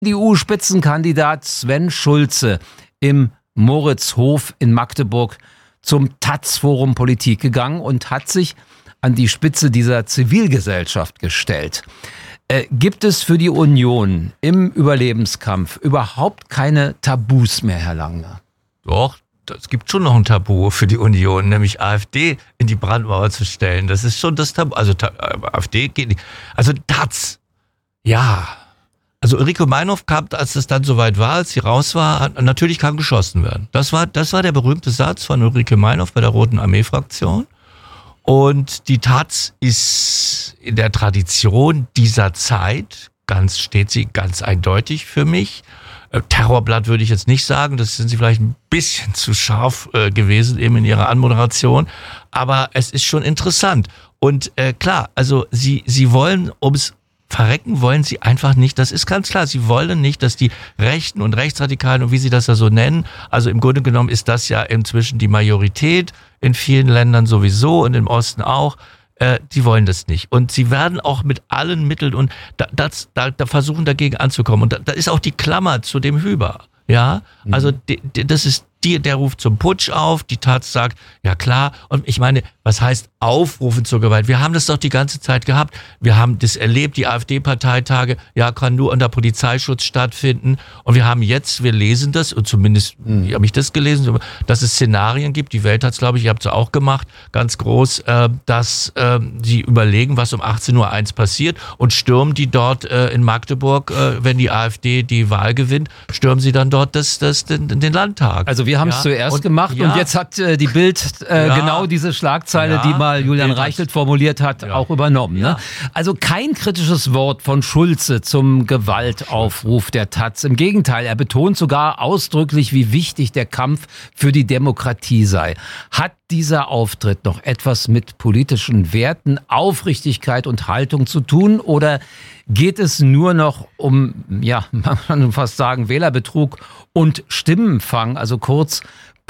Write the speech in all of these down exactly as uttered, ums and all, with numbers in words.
C D U-Spitzenkandidat Sven Schulze im Moritzhof in Magdeburg zum taz-Forum Politik gegangen und hat sich an die Spitze dieser Zivilgesellschaft gestellt. Äh, gibt es für die Union im Überlebenskampf überhaupt keine Tabus mehr, Herr Langner? Doch, es gibt schon noch ein Tabu für die Union, nämlich AfD in die Brandmauer zu stellen. Das ist schon das Tabu. Also AfD geht nicht. Also Taz, ja. Also Ulrike Meinhof kam, als es dann soweit war, als sie raus war, natürlich kann geschossen werden. Das war, das war der berühmte Satz von Ulrike Meinhof bei der Roten Armee-Fraktion. Und die Taz ist in der Tradition dieser Zeit, ganz steht sie ganz eindeutig für mich. Terrorblatt würde ich jetzt nicht sagen, das sind sie vielleicht ein bisschen zu scharf äh, gewesen eben in ihrer Anmoderation, aber es ist schon interessant. Und äh, klar, also sie sie wollen ums Verrecken wollen sie einfach nicht, das ist ganz klar, sie wollen nicht, dass die Rechten und Rechtsradikalen und wie sie das ja so nennen, also im Grunde genommen ist das ja inzwischen die Majorität in vielen Ländern sowieso und im Osten auch, äh, die wollen das nicht. Und sie werden auch mit allen Mitteln und da, das, da, da versuchen dagegen anzukommen. Und da, da ist auch die Klammer zu dem Hüber. Ja, also die, die, das ist die, der ruft zum Putsch auf, die Taz sagt, ja klar, und ich meine, was heißt aufrufen zur Gewalt? Wir haben das doch die ganze Zeit gehabt, wir haben das erlebt, die AfD-Parteitage, ja, kann nur unter Polizeischutz stattfinden und wir haben jetzt, wir lesen das, und zumindest, mhm. habe ich das gelesen, dass es Szenarien gibt, die Welt hat es, glaube ich, ihr habt es auch gemacht, ganz groß, äh, dass äh, sie überlegen, was um achtzehn Uhr eins passiert und stürmen die dort äh, in Magdeburg, äh, wenn die AfD die Wahl gewinnt, stürmen sie dann dort das, das, den, den Landtag. Also wir haben es ja zuerst und, gemacht ja. und jetzt hat äh, die Bild äh, ja. genau diese Schlagzeile, ja. die mal Julian Reichelt formuliert hat, ja. auch übernommen. Ja. Ne? Also kein kritisches Wort von Schulze zum Gewaltaufruf der Taz. Im Gegenteil, er betont sogar ausdrücklich, wie wichtig der Kampf für die Demokratie sei. Hat dieser Auftritt noch etwas mit politischen Werten, Aufrichtigkeit und Haltung zu tun oder geht es nur noch um, ja, man kann fast sagen, Wählerbetrug und Stimmenfang, also kurz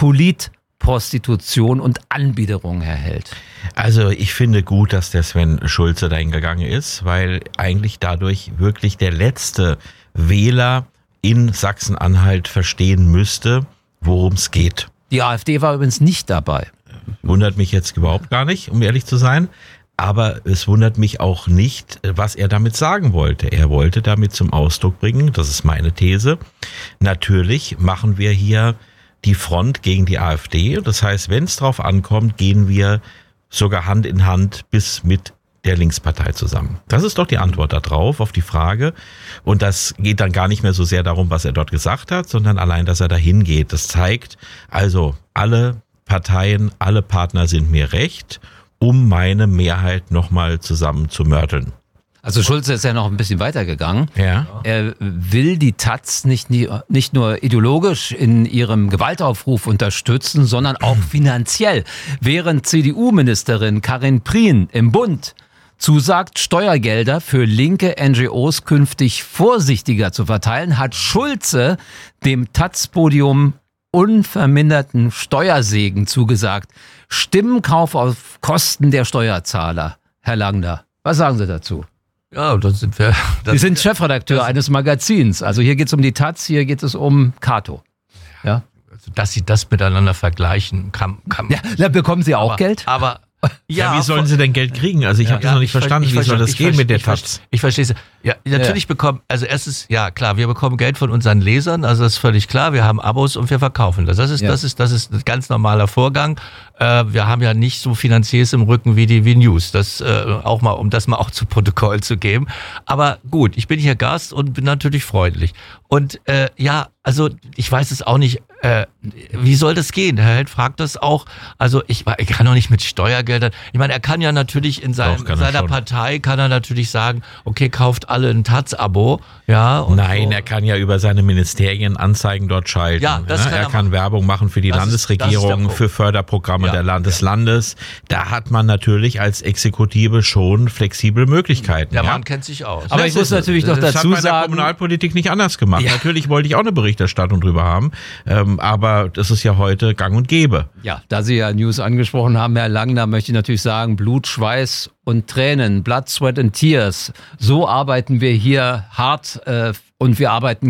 Politprostitution und Anbiederung, Herr Held? Also ich finde gut, dass der Sven Schulze dahin gegangen ist, weil eigentlich dadurch wirklich der letzte Wähler in Sachsen-Anhalt verstehen müsste, worum es geht. Die AfD war übrigens nicht dabei. Wundert mich jetzt überhaupt gar nicht, um ehrlich zu sein. Aber es wundert mich auch nicht, was er damit sagen wollte. Er wollte damit zum Ausdruck bringen, das ist meine These, natürlich machen wir hier die Front gegen die AfD. Das heißt, wenn es drauf ankommt, gehen wir sogar Hand in Hand bis mit der Linkspartei zusammen. Das ist doch die Antwort darauf, auf die Frage. Und das geht dann gar nicht mehr so sehr darum, was er dort gesagt hat, sondern allein, dass er dahin geht. Das zeigt also, alle Parteien, alle Partner sind mir recht, um meine Mehrheit nochmal zusammen zu mörteln. Also Schulze ist ja noch ein bisschen weitergegangen. Ja. Er will die Taz nicht, nicht nur ideologisch in ihrem Gewaltaufruf unterstützen, sondern auch finanziell. Während C D U-Ministerin Karin Prien im Bund zusagt, Steuergelder für linke N G Os künftig vorsichtiger zu verteilen, hat Schulze dem Taz-Podium unverminderten Steuersegen zugesagt. Stimmenkauf auf Kosten der Steuerzahler. Herr Langner, was sagen Sie dazu? Ja, dann sind wir... Sie sind Chefredakteur eines Magazins. Also hier geht es um die Taz, hier geht es um Kato. Ja? Also, dass Sie das miteinander vergleichen, kann... kann ja, da bekommen Sie auch aber, Geld? Aber... Ja, ja, wie sollen sie denn Geld kriegen? Also ich ja, habe das ja, noch nicht verstanden. Wie soll das gehen mit der Taz? Ich verstehe es. Ja, natürlich ja. bekommen, also erstens, ja klar, wir bekommen Geld von unseren Lesern, also das ist völlig klar. Wir haben Abos und wir verkaufen das. Das ist, ja. das ist, das ist ein ganz normaler Vorgang. Äh, wir haben ja nicht so Finanziers im Rücken wie die wie News. Das äh, auch mal, um das mal auch zu Protokoll zu geben. Aber gut, ich bin hier Gast und bin natürlich freundlich. Und äh, ja, also ich weiß es auch nicht. Äh, wie soll das gehen? Herr Held fragt das auch. Also ich, ich kann doch nicht mit Steuergeldern. Ich meine, er kann ja natürlich in, seinem, in seiner schon. Partei kann er natürlich sagen, okay, kauft alle ein Taz-Abo. Ja. Und Nein, so. Er kann ja über seine Ministerien Anzeigen dort schalten. Ja, das ja, kann er er kann machen. Werbung machen für die das Landesregierung, ist, für Förderprogramme ja, der Landes ja. Landes. Da hat man natürlich als Exekutive schon flexible Möglichkeiten. Der ja? Mann kennt sich aus. Aber ich muss natürlich noch dazu sagen, das hat man in der Kommunalpolitik nicht anders gemacht. Ja. Natürlich wollte ich auch eine Berichterstattung Berichterstattung drüber haben. Ähm, aber das ist ja heute gang und gäbe. Ja, da Sie ja News angesprochen haben, Herr Langner, möchte ich natürlich sagen, Blut, Schweiß und Tränen, Blood, Sweat and Tears. So arbeiten wir hier hart äh, und wir arbeiten